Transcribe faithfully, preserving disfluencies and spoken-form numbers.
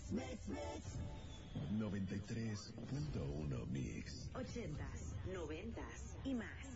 Mix, mix, mix. noventa y tres punto uno Mix. Ochentas, noventas y más.